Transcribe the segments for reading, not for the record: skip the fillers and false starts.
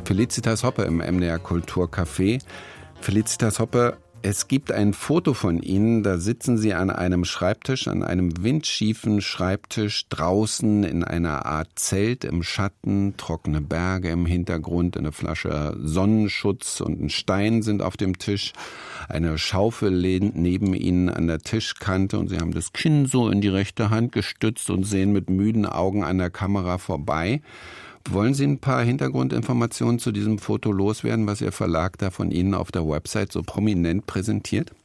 Felicitas Hoppe im MDR Kulturcafé. Felicitas Hoppe, es gibt ein Foto von Ihnen, da sitzen Sie an einem Schreibtisch, an einem windschiefen Schreibtisch, draußen in einer Art Zelt im Schatten, trockene Berge im Hintergrund, eine Flasche Sonnenschutz und ein Stein sind auf dem Tisch. Eine Schaufel lehnt neben Ihnen an der Tischkante und Sie haben das Kinn so in die rechte Hand gestützt und sehen mit müden Augen an der Kamera vorbei. Wollen Sie ein paar Hintergrundinformationen zu diesem Foto loswerden, was Ihr Verlag da von Ihnen auf der Website so prominent präsentiert?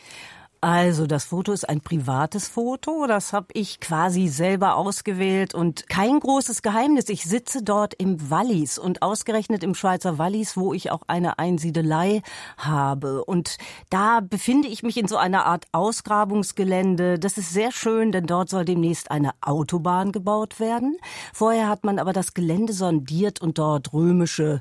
Also das Foto ist ein privates Foto, das habe ich quasi selber ausgewählt und kein großes Geheimnis. Ich sitze dort im Wallis und ausgerechnet im Schweizer Wallis, wo ich auch eine Einsiedelei habe. Und da befinde ich mich in so einer Art Ausgrabungsgelände. Das ist sehr schön, denn dort soll demnächst eine Autobahn gebaut werden. Vorher hat man aber das Gelände sondiert und dort römische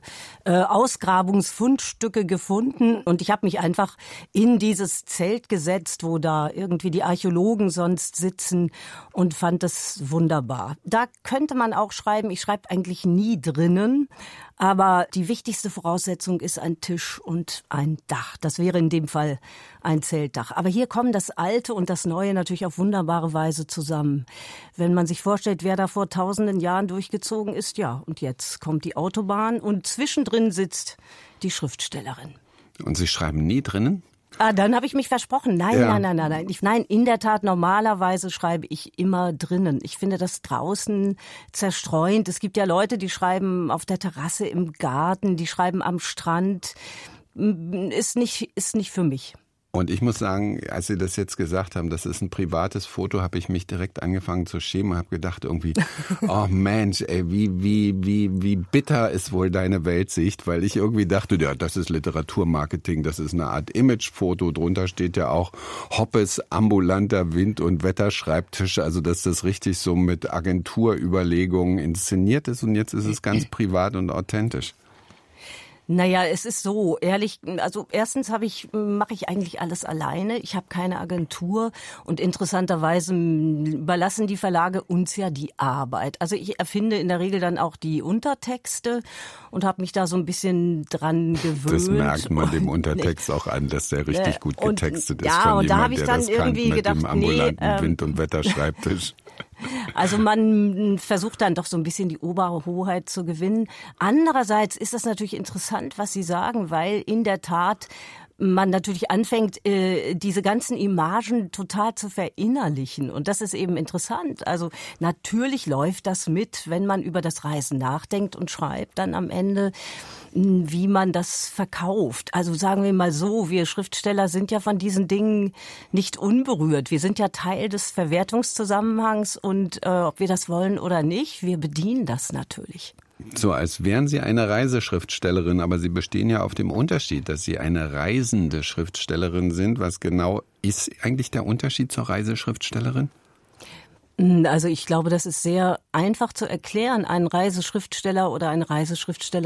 Ausgrabungsfundstücke gefunden. Und ich habe mich einfach in dieses Zelt gesetzt, wo da irgendwie die Archäologen sonst sitzen und fand das wunderbar. Da könnte man auch schreiben, ich schreibe eigentlich nie drinnen, aber die wichtigste Voraussetzung ist ein Tisch und ein Dach. Das wäre in dem Fall ein Zeltdach. Aber hier kommen das Alte und das Neue natürlich auf wunderbare Weise zusammen. Wenn man sich vorstellt, wer da vor tausenden Jahren durchgezogen ist, ja, und jetzt kommt die Autobahn und zwischendrin sitzt die Schriftstellerin. Und Sie schreiben nie drinnen? Dann habe ich mich versprochen. Nein. Nein, in der Tat, normalerweise schreibe ich immer drinnen. Ich finde das draußen zerstreuend. Es gibt ja Leute, die schreiben auf der Terrasse, im Garten, die schreiben am Strand. Ist nicht für mich. Und ich muss sagen, als Sie das jetzt gesagt haben, das ist ein privates Foto, habe ich mich direkt angefangen zu schämen und habe gedacht irgendwie, oh Mensch, ey, wie bitter ist wohl deine Weltsicht, weil ich irgendwie dachte, ja, das ist Literaturmarketing, das ist eine Art Imagefoto, drunter steht ja auch Hoppes ambulanter Wind- und Wetterschreibtisch, also dass das richtig so mit Agenturüberlegungen inszeniert ist und jetzt ist es ganz privat und authentisch. Naja, es ist so, ehrlich, also erstens mache ich eigentlich alles alleine. Ich habe keine Agentur und interessanterweise überlassen die Verlage uns ja die Arbeit. Also ich erfinde in der Regel dann auch die Untertexte und habe mich da so ein bisschen dran gewöhnt. Das merkt man dem Untertext auch an, dass der richtig gut getextet ist. Ja, von und jemand, da habe ich dann irgendwie gedacht, dem ambulanten Wind- und Wetterschreibtisch. Also man versucht dann doch so ein bisschen die Oberhoheit zu gewinnen. Andererseits ist das natürlich interessant, was Sie sagen, weil in der Tat man natürlich anfängt, diese ganzen Imagen total zu verinnerlichen. Und das ist eben interessant. Also natürlich läuft das mit, wenn man über das Reisen nachdenkt und schreibt dann am Ende, wie man das verkauft. Also sagen wir mal so, wir Schriftsteller sind ja von diesen Dingen nicht unberührt. Wir sind ja Teil des Verwertungszusammenhangs und ob wir das wollen oder nicht, wir bedienen das natürlich. So, als wären Sie eine Reiseschriftstellerin, aber Sie bestehen ja auf dem Unterschied, dass Sie eine reisende Schriftstellerin sind. Was genau ist eigentlich der Unterschied zur Reiseschriftstellerin? Also ich glaube, das ist sehr einfach zu erklären. Ein Reiseschriftsteller oder eine Reiseschriftstellerin